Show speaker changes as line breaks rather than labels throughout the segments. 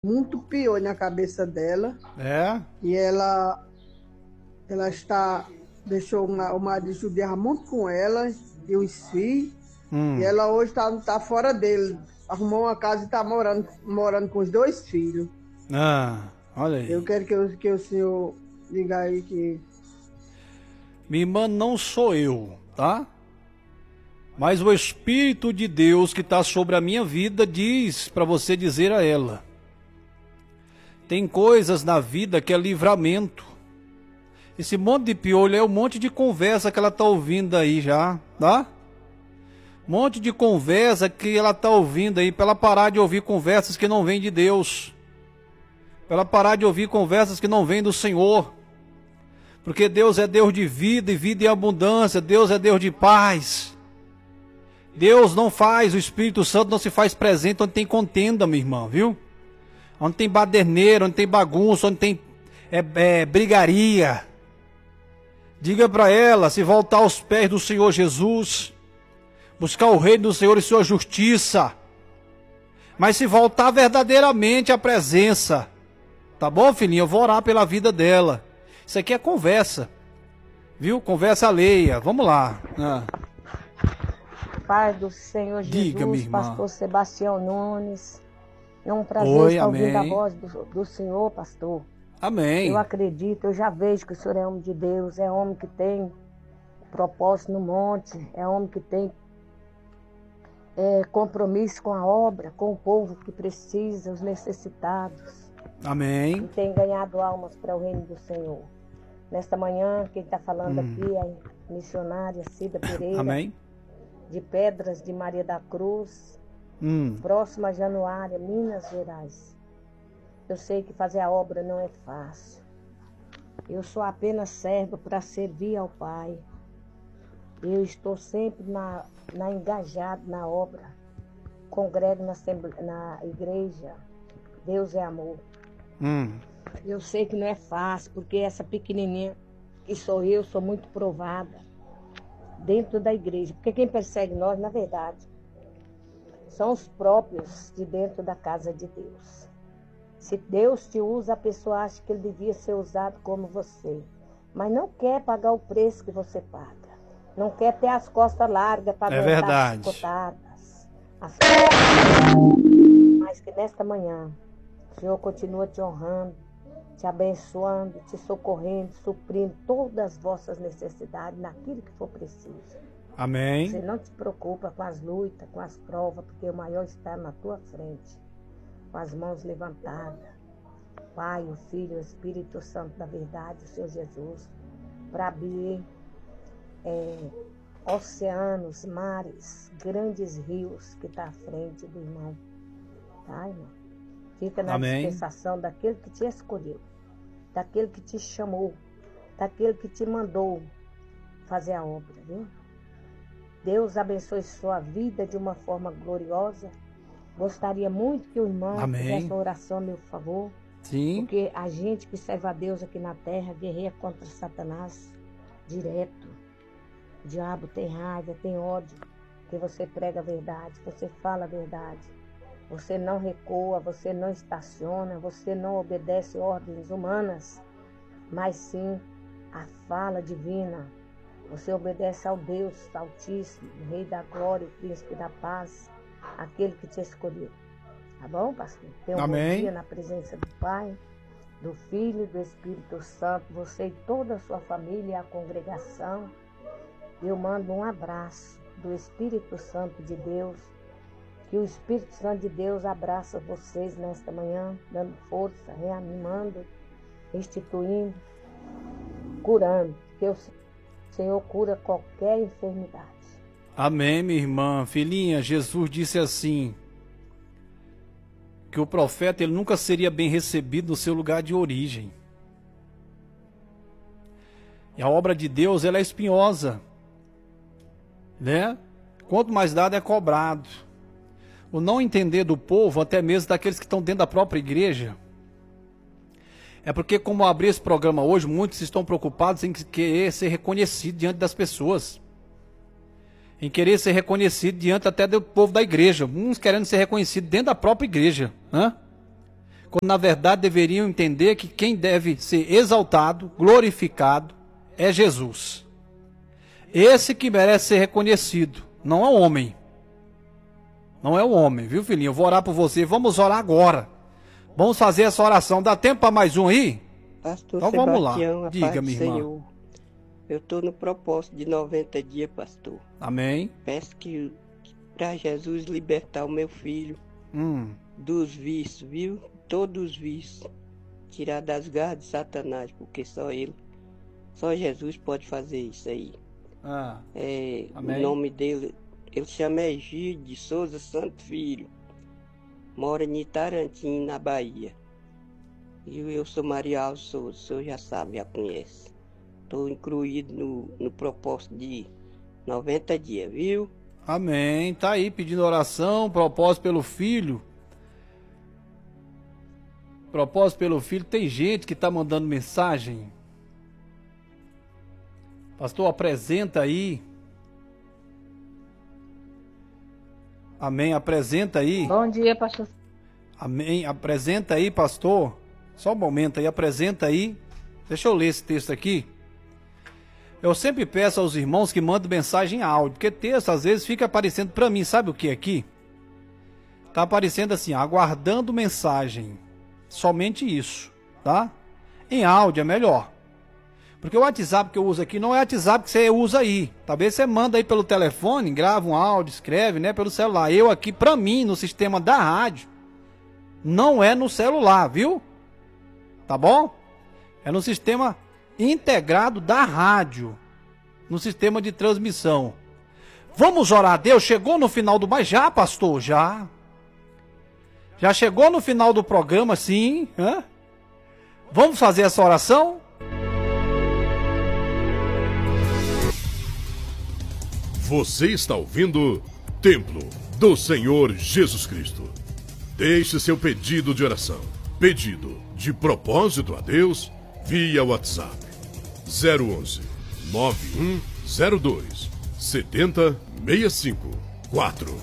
muito pior na cabeça dela.
É?
E ela está, deixou o marido judiar muito com ela e os filhos. E ela hoje tá fora dele. Arrumou uma casa e está morando com os 2 filhos.
Ah, olha aí.
Eu quero que o senhor diga aí que...
Minha irmã, não sou eu, tá? Mas o Espírito de Deus que está sobre a minha vida diz para você dizer a ela. Tem coisas na vida que é livramento. Esse monte de piolho é um monte de conversa que ela está ouvindo aí já, tá? Um monte de conversa que ela está ouvindo aí, para ela parar de ouvir conversas que não vêm de Deus. Para ela parar de ouvir conversas que não vêm do Senhor. Porque Deus é Deus de vida e vida em abundância. Deus é Deus de paz. Deus não faz, o Espírito Santo não se faz presente onde tem contenda, minha irmã, viu? Onde tem baderneira, onde tem bagunça, onde tem brigaria. Diga para ela, se voltar aos pés do Senhor Jesus, buscar o reino do Senhor e sua justiça, mas se voltar verdadeiramente à presença, tá bom, filhinha? Eu vou orar pela vida dela. Isso aqui é conversa, viu? Conversa alheia. Vamos lá.
Pai do Senhor Jesus,
diga, minha irmã.
Pastor Sebastião Nunes. É um prazer
Oi,
estar ouvindo a
amém.
voz do Senhor, pastor.
Amém.
Eu acredito, eu já vejo que o Senhor é homem de Deus, é homem que tem propósito no monte, é homem que tem compromisso com a obra, com o povo que precisa, os necessitados.
Amém.
E tem ganhado almas para o reino do Senhor. Nesta manhã, quem está falando aqui é a missionária Cida Pereira.
Amém.
De Pedras de Maria da Cruz, próxima a Januária, Minas Gerais. Eu sei que fazer a obra não é fácil. Eu sou apenas serva para servir ao Pai. Eu estou sempre engajado na obra. Congrego na igreja. Deus é amor. Eu sei que não é fácil, porque essa pequenininha que sou eu, sou muito provada dentro da igreja. Porque quem persegue nós, na verdade, são os próprios de dentro da casa de Deus. Se Deus te usa, a pessoa acha que ele devia ser usado como você. Mas não quer pagar o preço que você paga. Não quer ter as costas largas para aguentar as chicotadas. Mas que nesta manhã, o Senhor continua te honrando, te abençoando, te socorrendo, suprindo todas as vossas necessidades naquilo que for preciso.
Amém.
Você não te preocupa com as lutas, com as provas, porque o maior está na tua frente, com as mãos levantadas. Pai, o Filho, o Espírito Santo da verdade, o Senhor Jesus, para abrir oceanos, mares, grandes rios que está à frente do irmão. Tá, irmão? Fica na dispensação daquele que te escolheu, daquele que te chamou, daquele que te mandou fazer a obra, viu? Deus abençoe sua vida de uma forma gloriosa. Gostaria muito que o irmão fizesse uma oração a meu favor.
Sim.
Porque a gente que serve a Deus aqui na terra guerreia contra Satanás direto. O diabo tem raiva, tem ódio, porque você prega a verdade, você fala a verdade. Você não recua, você não estaciona, você não obedece ordens humanas, mas sim a fala divina. Você obedece ao Deus Altíssimo, o Rei da Glória, o Príncipe da Paz, aquele que te escolheu. Tá bom, pastor? Tenha um bom dia na presença do Pai, do Filho e do Espírito Santo, você e toda a sua família e a congregação. Eu mando um abraço do Espírito Santo de Deus, que o Espírito Santo de Deus abraça vocês nesta manhã, dando força, reanimando, restituindo, curando, que o Senhor cura qualquer enfermidade.
Amém, minha irmã. Filhinha, Jesus disse assim, que o profeta ele nunca seria bem recebido no seu lugar de origem. E a obra de Deus ela é espinhosa, né? Quanto mais dado é cobrado. O não entender do povo, até mesmo daqueles que estão dentro da própria igreja, é porque, como eu abri esse programa hoje, muitos estão preocupados em querer ser reconhecido diante das pessoas, em querer ser reconhecido diante até do povo da igreja, uns querendo ser reconhecido dentro da própria igreja, né? quando na verdade deveriam entender que quem deve ser exaltado, glorificado, é Jesus. Esse que merece ser reconhecido, não é o homem. Não é o homem, viu, filhinho? Eu vou orar por você, vamos orar agora. Vamos fazer essa oração. Dá tempo para mais um aí?
Pastor
então
Sebastião,
vamos lá. Diga, minha irmã.
Senhor, eu estou no propósito de 90 dias, pastor.
Amém.
Peço que para Jesus libertar o meu filho dos vícios, viu? Todos os vícios. Tirar das garras de Satanás, porque só Jesus pode fazer isso aí. O nome dele, ele chama Egídio de Souza Santo Filho. Mora em Itarantim, na Bahia. E eu sou Maria Alves Souza, o senhor já sabe, já conhece. Estou incluído no propósito de 90 dias, viu?
Amém. Tá aí pedindo oração, propósito pelo filho. Propósito pelo filho. Tem gente que tá mandando mensagem. Pastor, apresenta aí. Amém. Apresenta aí.
Bom dia, pastor.
Amém. Apresenta aí, pastor. Só um momento aí. Apresenta aí. Deixa eu ler esse texto aqui. Eu sempre peço aos irmãos que mandem mensagem em áudio, porque texto às vezes fica aparecendo para mim, sabe o que aqui? Tá aparecendo assim, aguardando mensagem. Somente isso, tá? Em áudio é melhor. Porque o WhatsApp que eu uso aqui não é o WhatsApp que você usa aí. Talvez você manda aí pelo telefone, grava um áudio, escreve, né, pelo celular. Eu aqui, para mim, no sistema da rádio, não é no celular, viu? Tá bom? É no sistema integrado da rádio, no sistema de transmissão. Vamos orar a Deus? Chegou no final do... Mas já, pastor, já. Já chegou no final do programa, sim. Vamos fazer essa oração?
Você está ouvindo Templo do Senhor Jesus Cristo. Deixe seu pedido de oração, pedido de propósito a Deus, via WhatsApp 011 9102 70654.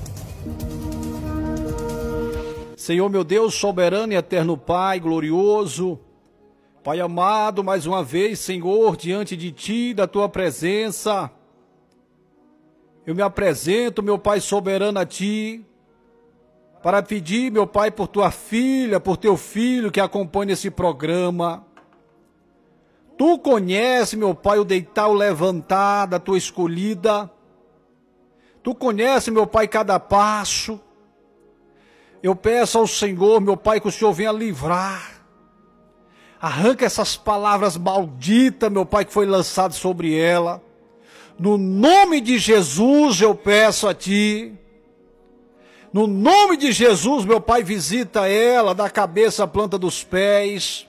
Senhor meu Deus, soberano e eterno Pai, glorioso, Pai amado, mais uma vez, Senhor, diante de Ti, da Tua presença, eu me apresento, meu Pai soberano, a Ti, para pedir, meu Pai, por Tua filha, por Teu filho que acompanha esse programa. Tu conhece, meu Pai, o deitar, o levantar da Tua escolhida. Tu conhece, meu Pai, cada passo. Eu peço ao Senhor, meu Pai, que o Senhor venha livrar. Arranca essas palavras malditas, meu Pai, que foi lançado sobre ela. No nome de Jesus eu peço a Ti. No nome de Jesus, meu Pai, visita ela da cabeça à planta dos pés.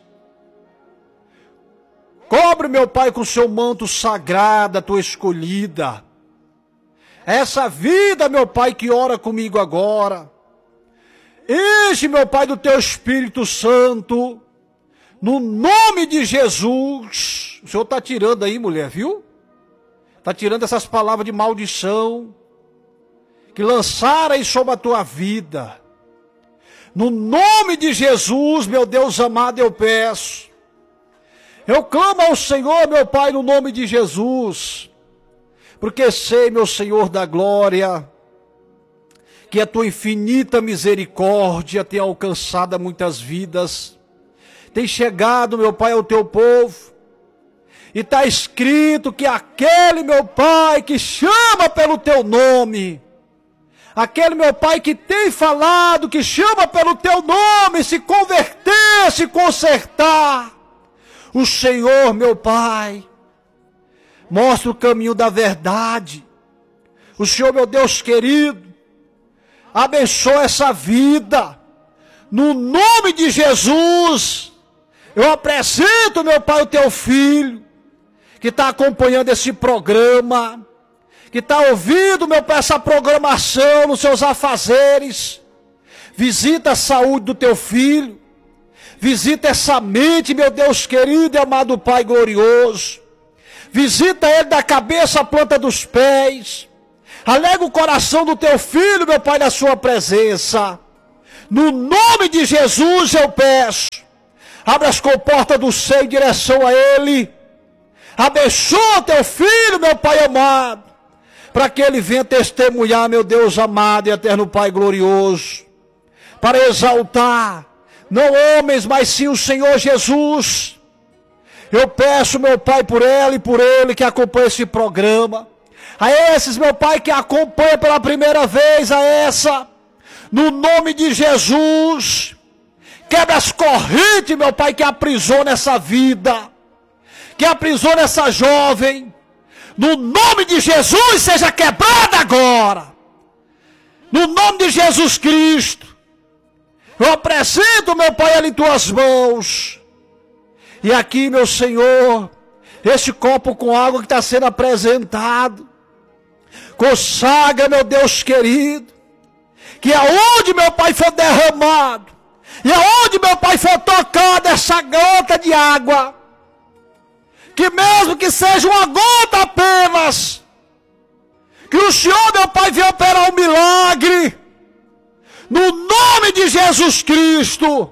Cobre, meu Pai, com o seu manto sagrado, a Tua escolhida. Essa vida, meu Pai, que ora comigo agora. Enche, meu Pai, do Teu Espírito Santo. No nome de Jesus. O Senhor está tirando aí, mulher, viu? Está tirando essas palavras de maldição que lançaram aí sobre a tua vida. No nome de Jesus, meu Deus amado, eu peço. Eu clamo ao Senhor, meu Pai, no nome de Jesus, porque sei, meu Senhor da glória, que a tua infinita misericórdia tem alcançado muitas vidas, tem chegado, meu Pai, ao teu povo, e está escrito que aquele, meu Pai, que chama pelo teu nome, aquele, meu Pai, que tem falado, que chama pelo teu nome, se converter, se consertar, o Senhor, meu Pai, mostra o caminho da verdade. O Senhor, meu Deus querido, abençoa essa vida. No nome de Jesus, eu apresento, meu Pai, o teu filho, que está acompanhando esse programa, que está ouvindo, meu Pai, essa programação nos seus afazeres. Visita a saúde do teu filho. Visita essa mente, meu Deus querido e amado Pai glorioso. Visita ele da cabeça à planta dos pés. Alega o coração do teu filho, meu Pai, na sua presença. No nome de Jesus eu peço. Abra as comportas do céu em direção a Ele. Abençoa teu filho, meu Pai amado, para que ele venha testemunhar, meu Deus amado e eterno Pai glorioso, para exaltar, não homens, mas sim o Senhor Jesus. Eu peço, meu Pai, por ela e por ele que acompanha esse programa. A esses, meu Pai, que acompanha pela primeira vez a essa, no nome de Jesus, quebra as correntes, meu Pai, que aprisiona essa vida, que aprisiona essa jovem. No nome de Jesus, seja quebrada agora. No nome de Jesus Cristo. Eu apresento, meu Pai, ela em tuas mãos. E aqui, meu Senhor, este copo com água que está sendo apresentado, consagra, meu Deus querido, que aonde, meu Pai, for derramado, e aonde, meu Pai, for tocada essa gota de água, que mesmo que seja uma gota apenas, que o Senhor, meu Pai, venha operar um milagre, no nome de Jesus Cristo.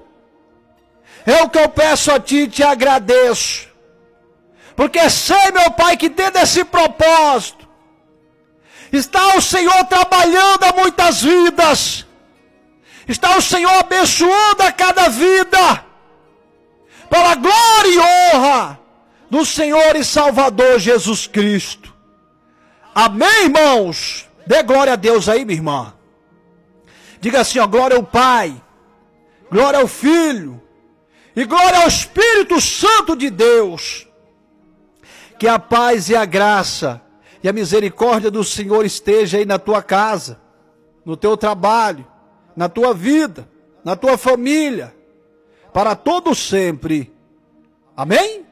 É o que eu peço a Ti e te agradeço, porque sei, meu Pai, que tendo esse propósito, está o Senhor trabalhando a muitas vidas, está o Senhor abençoando a cada vida, para a glória e honra do Senhor e Salvador Jesus Cristo. Amém, irmãos? Dê glória a Deus aí, minha irmã. Diga assim, ó, glória ao Pai, glória ao Filho e glória ao Espírito Santo de Deus. Que a paz e a graça e a misericórdia do Senhor esteja aí na tua casa, no teu trabalho, na tua vida, na tua família, para todo sempre. Amém?